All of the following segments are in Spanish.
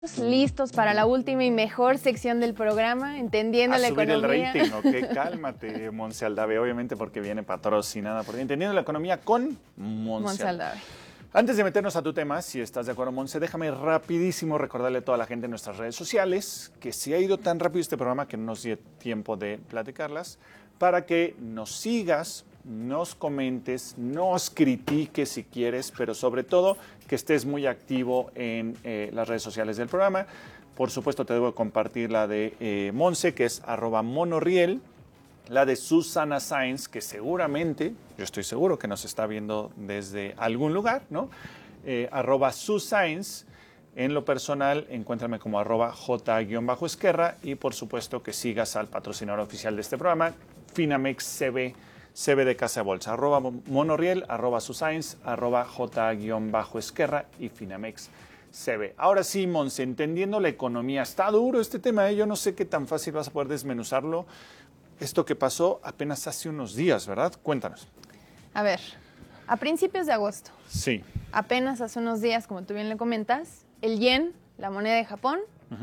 Listos para la última y mejor sección del programa, entendiendo la economía. A subir el rating, ok, cálmate, Monse Aldave, obviamente porque viene patrocinada por Entendiendo la Economía con Monse Aldave. Antes de meternos a tu tema, si estás de acuerdo, Monse, déjame rapidísimo recordarle a toda la gente en nuestras redes sociales que se ha ido tan rápido este programa que no nos dio tiempo de platicarlas, para que nos sigas, nos comentes, nos critiques si quieres, pero sobre todo que estés muy activo en las redes sociales del programa. Por supuesto, te debo compartir la de Monse, que es @monoriel, la de Susana Sainz, que seguramente, yo estoy seguro que nos está viendo desde algún lugar, ¿no? @susainz. En lo personal, encuéntrame como @j_esquerra y por supuesto que sigas al patrocinador oficial de este programa, Finamex CB de Casa Bolsa, @monoriel, @susainz, @j_esquerra y Finamex CB. Ahora sí, Monse, entendiendo la economía, está duro este tema, yo no sé qué tan fácil vas a poder desmenuzarlo. Esto que pasó apenas hace unos días, ¿verdad? Cuéntanos. A ver, a principios de agosto. Sí. Apenas hace unos días, como tú bien le comentas, el yen, la moneda de Japón,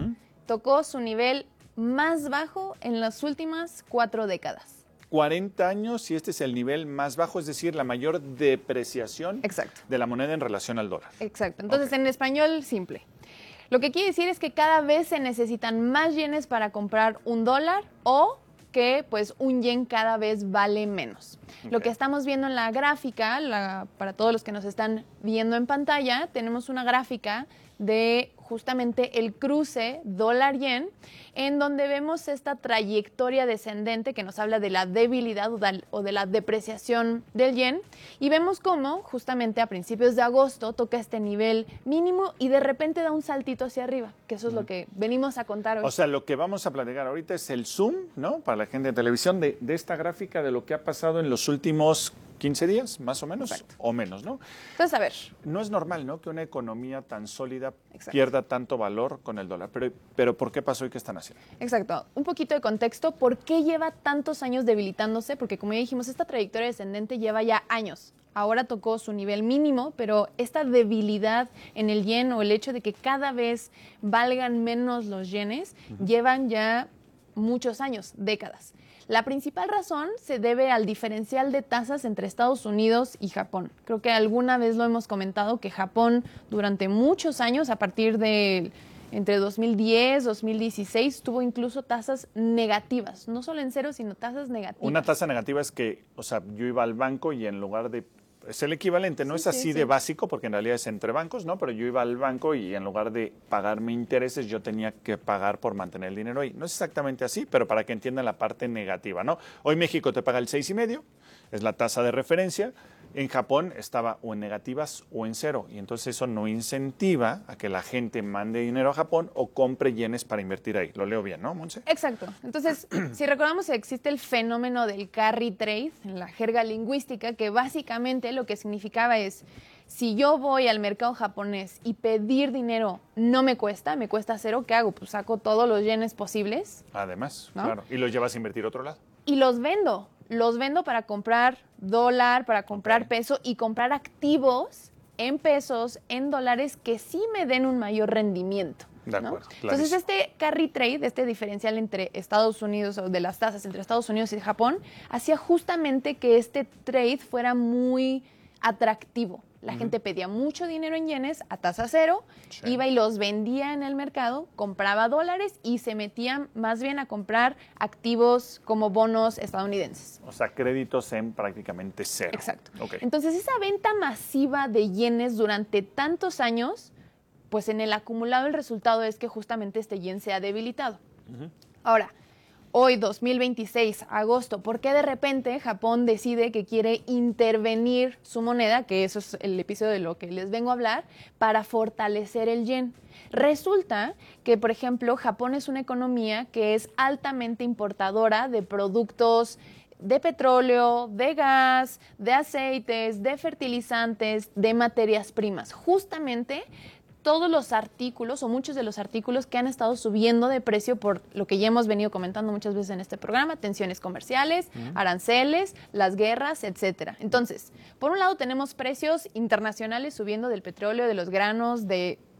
tocó su nivel más bajo en las últimas 4 décadas. 40 años y este es el nivel más bajo, es decir, la mayor depreciación de la moneda en relación al dólar. Exacto. Entonces, en español simple. Lo que quiere decir es que cada vez se necesitan más yenes para comprar un dólar o que pues un yen cada vez vale menos. Lo que estamos viendo en la gráfica, para todos los que nos están viendo en pantalla, tenemos una gráfica de justamente el cruce dólar-yen, en donde vemos esta trayectoria descendente que nos habla de la debilidad o de la depreciación del yen, y vemos cómo justamente a principios de agosto toca este nivel mínimo y de repente da un saltito hacia arriba, que eso es lo que venimos a contar hoy. O sea, lo que vamos a platicar ahorita es el zoom, ¿no? Para la gente de televisión, de esta gráfica de lo que ha pasado en los últimos 15 días, más o menos, o menos, ¿no? Entonces, a ver. No es normal, ¿no?, que una economía tan sólida pierda tanto valor con el dólar. Pero ¿por qué pasó y qué están haciendo? Exacto. Un poquito de contexto. ¿Por qué lleva tantos años debilitándose? Porque, como ya dijimos, esta trayectoria descendente lleva ya años. Ahora tocó su nivel mínimo, pero esta debilidad en el yen o el hecho de que cada vez valgan menos los yenes, llevan ya muchos años, décadas. La principal razón se debe al diferencial de tasas entre Estados Unidos y Japón. Creo que alguna vez lo hemos comentado que Japón durante muchos años, a partir de entre 2010, 2016, tuvo incluso tasas negativas. No solo en cero, sino tasas negativas. Una tasa negativa es que, o sea, yo iba al banco y en lugar de... Es el equivalente, no es así de básico, porque en realidad es entre bancos, ¿no? Pero yo iba al banco y en lugar de pagarme intereses, yo tenía que pagar por mantener el dinero ahí. No es exactamente así, pero para que entiendan la parte negativa, ¿no? Hoy México te paga el 6,5, es la tasa de referencia. En Japón estaba o en negativas o en cero, y entonces eso no incentiva a que la gente mande dinero a Japón o compre yenes para invertir ahí. Lo leo bien, ¿no, Monse? Exacto. Entonces, si recordamos, existe el fenómeno del carry trade en la jerga lingüística, que básicamente lo que significaba es, si yo voy al mercado japonés y pedir dinero no me cuesta cero, ¿qué hago? Pues saco todos los yenes posibles. Además, ¿no? Claro. Y los llevas a invertir a otro lado. Y los vendo para comprar dólar, para comprar peso y comprar activos en pesos, en dólares, que sí me den un mayor rendimiento. De acuerdo, ¿no? Entonces, este carry trade, este diferencial entre Estados Unidos, o de las tasas entre Estados Unidos y Japón, hacía justamente que este trade fuera muy atractivo. La gente pedía mucho dinero en yenes a tasa cero, iba y los vendía en el mercado, compraba dólares y se metía más bien a comprar activos como bonos estadounidenses. O sea, créditos en prácticamente cero. Exacto. Entonces, esa venta masiva de yenes durante tantos años, pues en el acumulado el resultado es que justamente este yen se ha debilitado. Ahora, hoy, 2026, agosto, ¿por qué de repente Japón decide que quiere intervenir su moneda, que eso es el episodio de lo que les vengo a hablar, para fortalecer el yen? Resulta que, por ejemplo, Japón es una economía que es altamente importadora de productos de petróleo, de gas, de aceites, de fertilizantes, de materias primas. Justamente todos los artículos o muchos de los artículos que han estado subiendo de precio por lo que ya hemos venido comentando muchas veces en este programa, tensiones comerciales, aranceles, las guerras, etcétera. Entonces, por un lado tenemos precios internacionales subiendo del petróleo, de los granos, de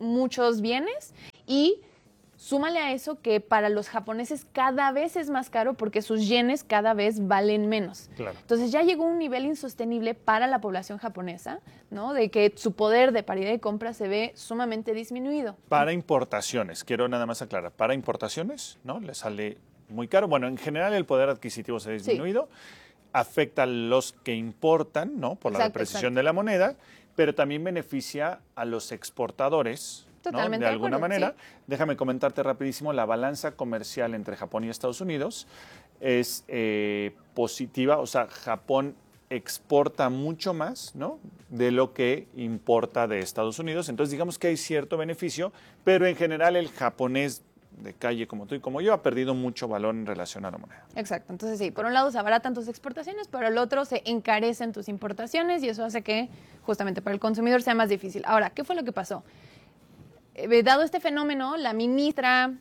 muchos bienes y súmale a eso que para los japoneses cada vez es más caro porque sus yenes cada vez valen menos. Claro. Entonces ya llegó a un nivel insostenible para la población japonesa, ¿no? De que su poder de paridad de compra se ve sumamente disminuido. Para importaciones, quiero nada más aclarar, para importaciones, ¿no? Le sale muy caro. Bueno, en general el poder adquisitivo se ha disminuido, afecta a los que importan, ¿no? Por la depreciación de la moneda, pero también beneficia a los exportadores, ¿no? De alguna manera. Sí. Déjame comentarte rapidísimo, la balanza comercial entre Japón y Estados Unidos es positiva, o sea, Japón exporta mucho más, ¿no? De lo que importa de Estados Unidos, entonces digamos que hay cierto beneficio, pero en general el japonés de calle como tú y como yo ha perdido mucho valor en relación a la moneda. Exacto, entonces sí, por un lado se abaratan tus exportaciones, pero el otro se encarecen tus importaciones y eso hace que justamente para el consumidor sea más difícil. Ahora, ¿qué fue lo que pasó? Dado este fenómeno, la ministra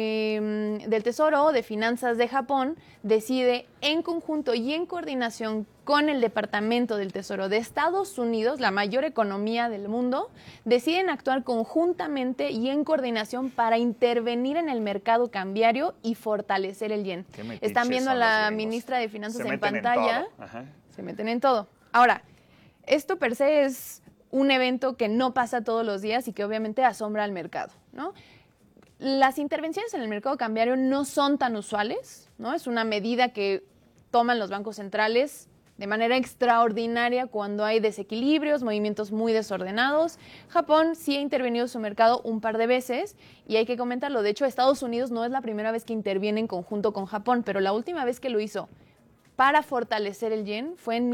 del Tesoro de Finanzas de Japón decide en conjunto y en coordinación con el Departamento del Tesoro de Estados Unidos, la mayor economía del mundo, deciden actuar conjuntamente y en coordinación para intervenir en el mercado cambiario y fortalecer el yen. Están viendo a la ministra de Finanzas en pantalla. Se meten en todo. Ahora, esto per se es un evento que no pasa todos los días y que obviamente asombra al mercado, ¿no? Las intervenciones en el mercado cambiario no son tan usuales, ¿no? Es una medida que toman los bancos centrales de manera extraordinaria cuando hay desequilibrios, movimientos muy desordenados. Japón sí ha intervenido en su mercado un par de veces y hay que comentarlo. De hecho, Estados Unidos no es la primera vez que interviene en conjunto con Japón, pero la última vez que lo hizo para fortalecer el yen fue en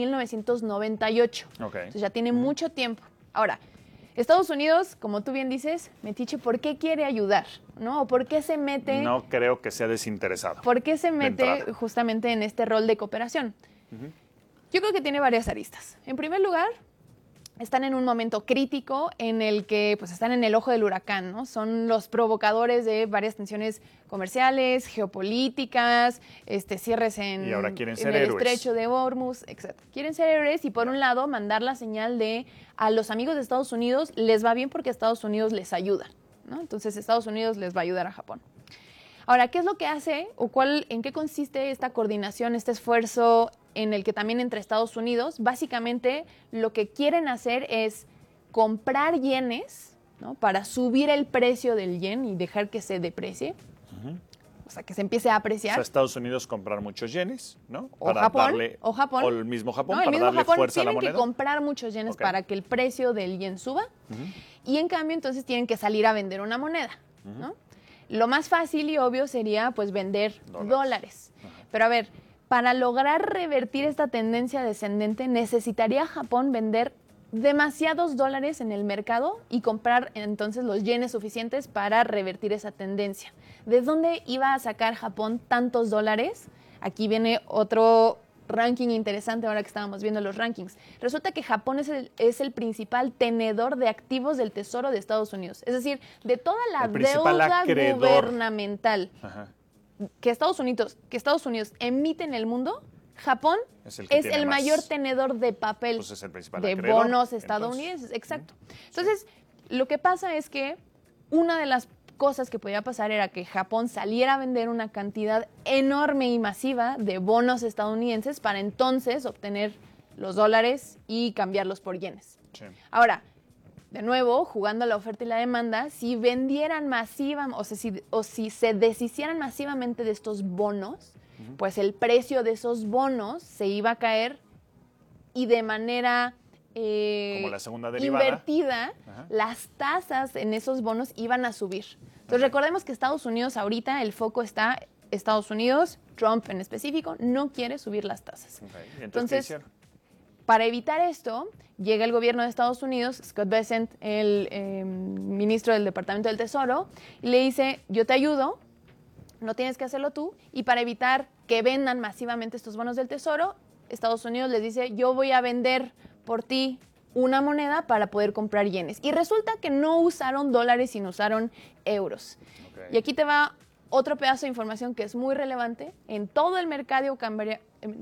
1998. Entonces ya tiene mucho tiempo. Ahora, Estados Unidos, como tú bien dices, Metiche, ¿por qué quiere ayudar? ¿No? ¿O por qué se mete? No creo que sea desinteresado. ¿Por qué se mete justamente en este rol de cooperación? Yo creo que tiene varias aristas. En primer lugar, están en un momento crítico en el que pues, están en el ojo del huracán, ¿no? Son los provocadores de varias tensiones comerciales, geopolíticas, cierres en el estrecho de Hormuz, etc. Quieren ser héroes y por un lado mandar la señal de a los amigos de Estados Unidos les va bien porque Estados Unidos les ayuda, ¿no? Entonces Estados Unidos les va a ayudar a Japón. Ahora, ¿qué es lo que hace o en qué consiste esta coordinación, este esfuerzo en el que también entre Estados Unidos? Básicamente lo que quieren hacer es comprar yenes, ¿no? Para subir el precio del yen y dejar que se deprecie, o sea, que se empiece a apreciar. O sea, Estados Unidos comprar muchos yenes, ¿no? O Japón, o el mismo Japón, no, para darle fuerza a la moneda. Tienen que comprar muchos yenes para que el precio del yen suba y en cambio entonces tienen que salir a vender una moneda, ¿no? Lo más fácil y obvio sería pues vender dólares. Pero a ver, para lograr revertir esta tendencia descendente necesitaría Japón vender demasiados dólares en el mercado y comprar entonces los yenes suficientes para revertir esa tendencia. ¿De dónde iba a sacar Japón tantos dólares? Aquí viene otro ranking interesante ahora que estábamos viendo los rankings. Resulta que Japón es el principal tenedor de activos del Tesoro de Estados Unidos. Es decir, de toda la deuda gubernamental que Estados Unidos emite en el mundo, Japón es el mayor tenedor de papel, pues es el principal de acreedor, bonos estadounidenses. Exacto. Entonces, lo que pasa es que una de las cosas que podía pasar era que Japón saliera a vender una cantidad enorme y masiva de bonos estadounidenses para entonces obtener los dólares y cambiarlos por yenes. Sí. Ahora, de nuevo, jugando a la oferta y la demanda, si vendieran o si se deshicieran masivamente de estos bonos, pues el precio de esos bonos se iba a caer y de manera como la segunda derivada invertida, las tasas en esos bonos iban a subir. Entonces recordemos que Estados Unidos ahorita, el foco está Estados Unidos, Trump en específico, no quiere subir las tasas. Entonces, para evitar esto, llega el gobierno de Estados Unidos, Scott Bessent, el ministro del Departamento del Tesoro, y le dice, yo te ayudo, no tienes que hacerlo tú, y para evitar que vendan masivamente estos bonos del Tesoro, Estados Unidos les dice, yo voy a vender por ti una moneda para poder comprar yenes. Y resulta que no usaron dólares, sino usaron euros. Y aquí te va otro pedazo de información que es muy relevante. En todo el mercado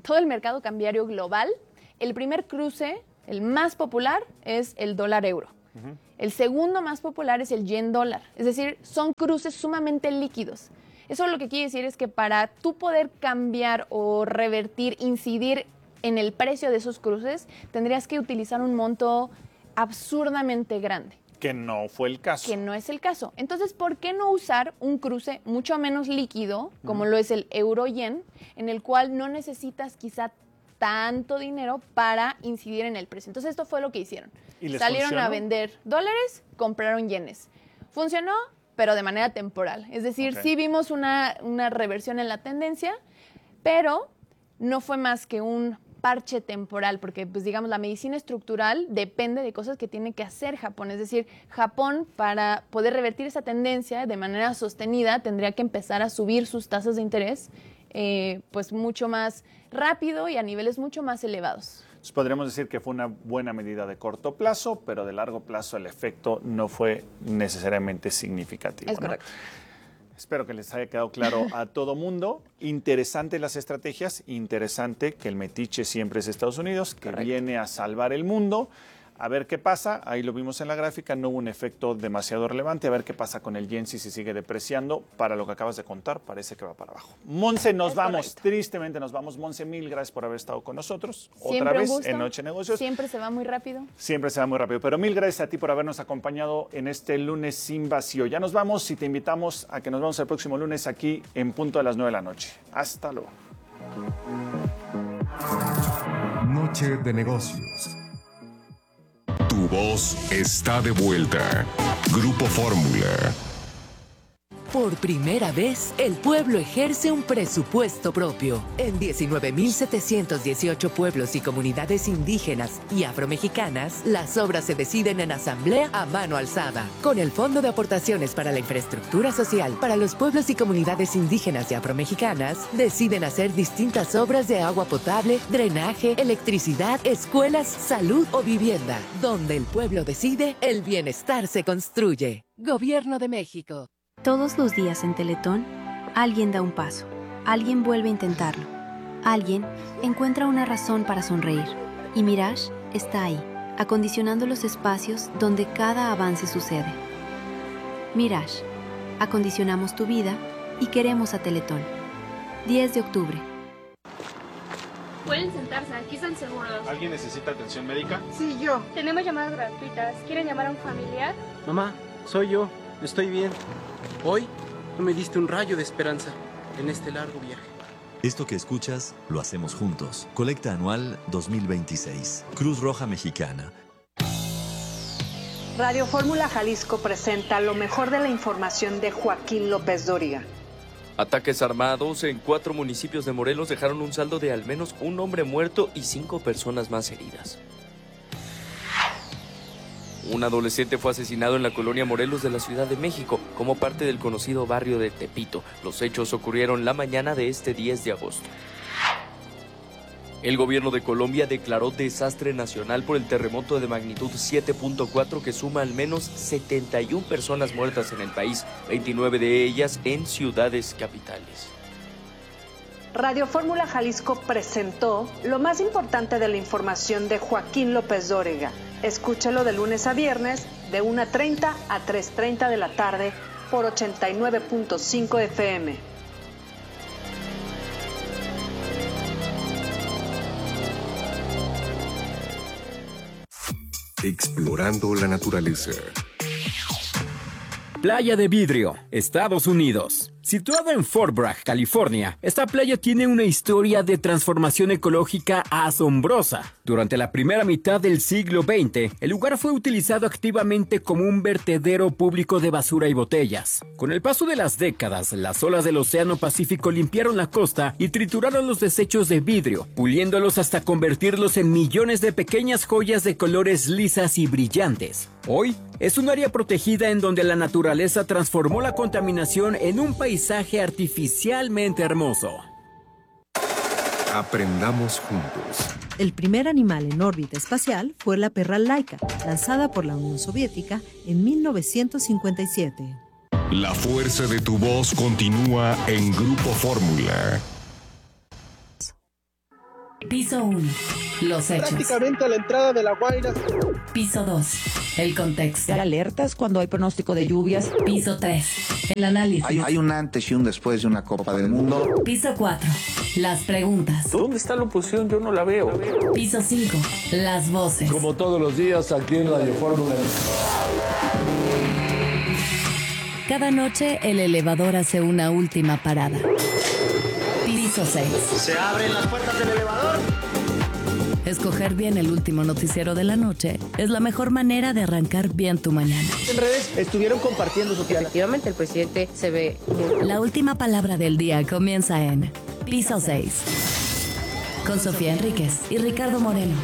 cambiario global, el primer cruce, el más popular, es el dólar euro. El segundo más popular es el yen-dólar, es decir, son cruces sumamente líquidos. Eso lo que quiere decir es que para tú poder cambiar o revertir, incidir en el precio de esos cruces, tendrías que utilizar un monto absurdamente grande. Que no fue el caso. Que no es el caso. Entonces, ¿por qué no usar un cruce mucho menos líquido, como lo es el euro-yen, en el cual no necesitas quizá tanto dinero para incidir en el precio? Entonces, esto fue lo que hicieron. Salieron a vender dólares, compraron yenes. Funcionó, pero de manera temporal. Es decir, sí vimos una reversión en la tendencia, pero no fue más que un parche temporal, porque pues digamos la medicina estructural depende de cosas que tiene que hacer Japón, es decir, Japón para poder revertir esa tendencia de manera sostenida tendría que empezar a subir sus tasas de interés pues mucho más rápido y a niveles mucho más elevados. Entonces, podríamos decir que fue una buena medida de corto plazo, pero de largo plazo el efecto no fue necesariamente significativo. Es correcto. Espero que les haya quedado claro a todo mundo. Interesante las estrategias, interesante que el metiche siempre es Estados Unidos, que viene a salvar el mundo. A ver qué pasa, ahí lo vimos en la gráfica, no hubo un efecto demasiado relevante. A ver qué pasa con el yen si se sigue depreciando. Para lo que acabas de contar, parece que va para abajo. Monse, nos vamos, tristemente nos vamos. Monse, mil gracias por haber estado con nosotros. Siempre otra vez un gusto. En Noche de Negocios. Siempre se va muy rápido. Siempre se va muy rápido, pero mil gracias a ti por habernos acompañado en este lunes sin vacío. Ya nos vamos y te invitamos a que nos vemos el próximo lunes aquí en punto de las 9 de la noche. Hasta luego. Noche de Negocios. Tu voz está de vuelta. Grupo Fórmula. Por primera vez, el pueblo ejerce un presupuesto propio. En 19.718 pueblos y comunidades indígenas y afromexicanas, las obras se deciden en asamblea a mano alzada. Con el Fondo de Aportaciones para la Infraestructura Social para los pueblos y comunidades indígenas y afromexicanas, deciden hacer distintas obras de agua potable, drenaje, electricidad, escuelas, salud o vivienda. Donde el pueblo decide, el bienestar se construye. Gobierno de México. Todos los días en Teletón, alguien da un paso, alguien vuelve a intentarlo, alguien encuentra una razón para sonreír. Y Mirage está ahí, acondicionando los espacios donde cada avance sucede. Mirage, acondicionamos tu vida y queremos a Teletón. 10 de octubre. Pueden sentarse, aquí están seguros. ¿Alguien necesita atención médica? Sí, yo. Tenemos llamadas gratuitas. ¿Quieren llamar a un familiar? Mamá, soy yo. Estoy bien. Hoy, tú me diste un rayo de esperanza en este largo viaje. Esto que escuchas, lo hacemos juntos. Colecta anual 2026. Cruz Roja Mexicana. Radio Fórmula Jalisco presenta lo mejor de la información de Joaquín López Dóriga. Ataques armados en 4 municipios de Morelos dejaron un saldo de al menos un hombre muerto y 5 personas más heridas. Un adolescente fue asesinado en la colonia Morelos de la Ciudad de México, como parte del conocido barrio de Tepito. Los hechos ocurrieron la mañana de este 10 de agosto. El gobierno de Colombia declaró desastre nacional por el terremoto de magnitud 7.4 que suma al menos 71 personas muertas en el país, 29 de ellas en ciudades capitales. Radio Fórmula Jalisco presentó lo más importante de la información de Joaquín López Dóriga. Escúchalo de lunes a viernes de 1:30 a 3:30 de la tarde por 89.5 FM. Explorando la naturaleza. Playa de Vidrio, Estados Unidos. Situada en Fort Bragg, California, esta playa tiene una historia de transformación ecológica asombrosa. Durante la primera mitad del siglo XX, el lugar fue utilizado activamente como un vertedero público de basura y botellas. Con el paso de las décadas, las olas del Océano Pacífico limpiaron la costa y trituraron los desechos de vidrio, puliéndolos hasta convertirlos en millones de pequeñas joyas de colores lisas y brillantes. Hoy, es un área protegida en donde la naturaleza transformó la contaminación en un paisaje artificialmente hermoso. Aprendamos juntos. El primer animal en órbita espacial fue la perra Laika, lanzada por la Unión Soviética en 1957. La fuerza de tu voz continúa en Grupo Fórmula. Piso 1. Los hechos. Prácticamente a la entrada de La Guaira. Piso 2. El contexto. Dar alertas cuando hay pronóstico de lluvias. Piso 3. El análisis. Hay un antes y un después de una Copa del Mundo. Piso 4. Las preguntas. ¿Dónde está la oposición? Yo no la veo. Piso 5. Las voces. Como todos los días aquí en Radio Fórmula. Cada noche el elevador hace una última parada. Piso 6. Se abren las puertas del elevador. Escoger bien el último noticiero de la noche es la mejor manera de arrancar bien tu mañana. En redes estuvieron compartiendo su piala. Efectivamente, el presidente se ve... La última palabra del día comienza en Piso 6. Con Sofía Enríquez y Ricardo Moreno.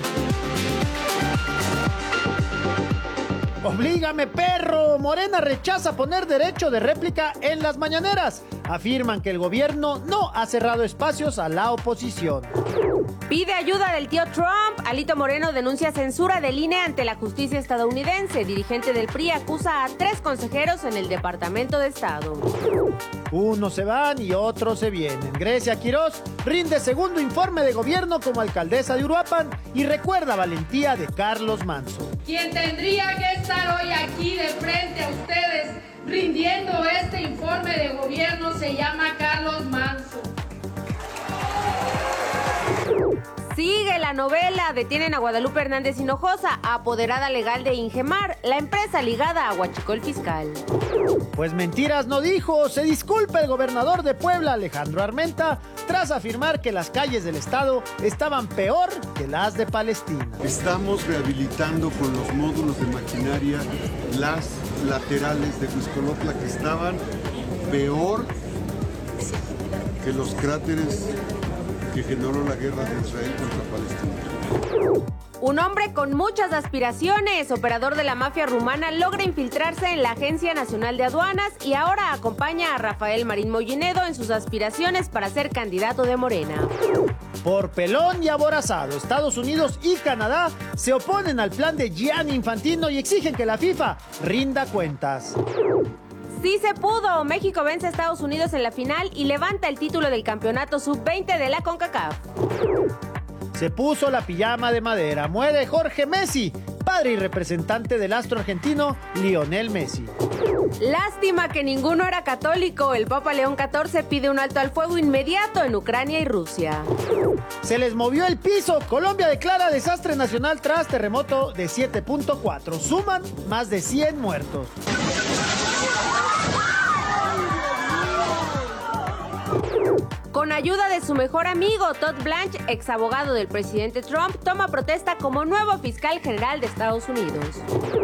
¡Oblígame, perro! Morena rechaza poner derecho de réplica en las mañaneras. Afirman que el gobierno no ha cerrado espacios a la oposición. Pide ayuda del tío Trump. Alito Moreno denuncia censura del INE ante la justicia estadounidense. Dirigente del PRI acusa a 3 consejeros en el Departamento de Estado. Unos se van y otros se vienen. Grecia Quirós rinde segundo informe de gobierno como alcaldesa de Uruapan y recuerda valentía de Carlos Manso. Quien tendría que estar hoy aquí de frente a ustedes rindiendo este informe de gobierno se llama Carlos Manso. Sigue la novela. Detienen a Guadalupe Hernández Hinojosa, apoderada legal de Ingemar, la empresa ligada a Huachicol Fiscal. Pues mentiras no dijo. Se disculpa el gobernador de Puebla, Alejandro Armenta, tras afirmar que las calles del estado estaban peor que las de Palestina. Estamos rehabilitando con los módulos de maquinaria las laterales de Huixcolotla que estaban peor que los cráteres que generó la guerra de Israel contra Palestina. Un hombre con muchas aspiraciones, operador de la mafia rumana, logra infiltrarse en la Agencia Nacional de Aduanas y ahora acompaña a Rafael Marín Mollinedo en sus aspiraciones para ser candidato de Morena. Por pelón y aborazado, Estados Unidos y Canadá se oponen al plan de Gianni Infantino y exigen que la FIFA rinda cuentas. Sí se pudo. México vence a Estados Unidos en la final y levanta el título del campeonato sub-20 de la CONCACAF. Se puso la pijama de madera. Muere Jorge Messi, padre y representante del astro argentino Lionel Messi. Lástima que ninguno era católico. El Papa León XIV pide un alto al fuego inmediato en Ucrania y Rusia. Se les movió el piso. Colombia declara desastre nacional tras terremoto de 7.4. Suman más de 100 muertos. Con ayuda de su mejor amigo, Todd Blanche, ex abogado del presidente Trump, toma protesta como nuevo fiscal general de Estados Unidos.